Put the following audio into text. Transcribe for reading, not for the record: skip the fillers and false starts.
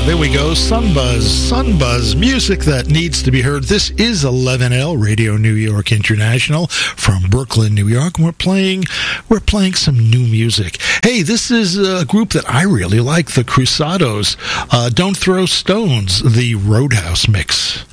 There we go. Sunbuzz, music that needs to be heard. This is 11L Radio New York International from Brooklyn, New York. And we're playing some new music. Hey, this is a group that I really like, the Cruzados. Don't Throw Stones, the Roadhouse mix.